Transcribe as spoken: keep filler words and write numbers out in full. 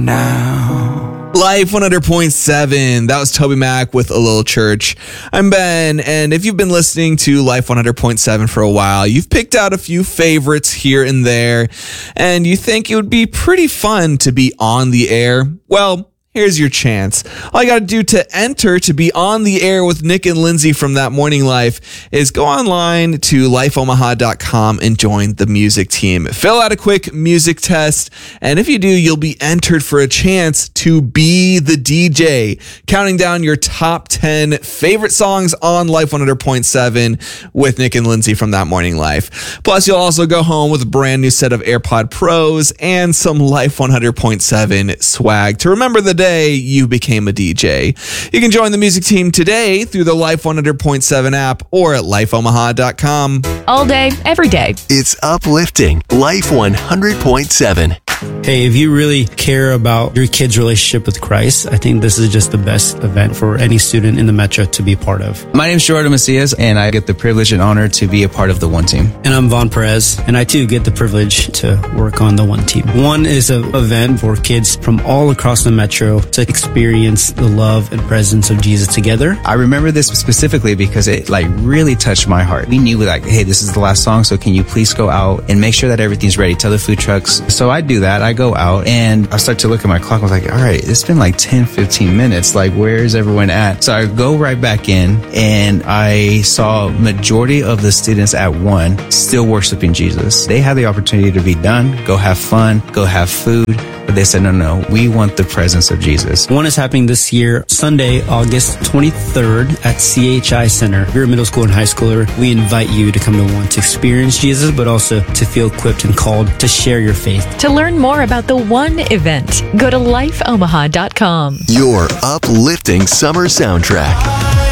now. Life one hundred point seven. That was Toby Mac with A Little Church. I'm Ben, and if you've been listening to Life one hundred point seven for a while, you've picked out a few favorites here and there, and you think it would be pretty fun to be on the air. Well, here's your chance. All you got to do to enter to be on the air with Nick and Lindsay from That Morning Life is go online to life omaha dot com and join the music team. Fill out a quick music test, and if you do, you'll be entered for a chance to be the D J, counting down your top ten favorite songs on Life one hundred point seven with Nick and Lindsay from That Morning Life. Plus, you'll also go home with a brand new set of AirPod Pros and some Life one hundred point seven swag to remember the day you became a D J. You can join the music team today through the Life one hundred point seven app or at life omaha dot com. All day, every day. It's uplifting. Life one hundred point seven. Hey, if you really care about your kid's relationship with Christ, I think this is just the best event for any student in the Metro to be a part of. My name is Jordan Macias, and I get the privilege and honor to be a part of the One Team. And I'm Vaughn Perez, and I too get the privilege to work on the One Team. One is an event for kids from all across the Metro to experience the love and presence of Jesus together. I remember this specifically because it like really touched my heart. We knew like, hey, this is the last song, so can you please go out and make sure that everything's ready? Tell the food trucks. So I do that. I go out and I start to look at my clock. I was like, all right, it's been like ten, fifteen minutes. Like, where is everyone at? So I go right back in and I saw majority of the students at one still worshiping Jesus. They had the opportunity to be done, go have fun, go have food. But they said, no, no, we want the presence of Jesus. One is happening this year, Sunday, August twenty-third at C H I Center. If you're a middle school and high schooler, we invite you to come to one to experience Jesus, but also to feel equipped and called to share your faith. To learn more about the One event, go to life omaha dot com. Your uplifting summer soundtrack.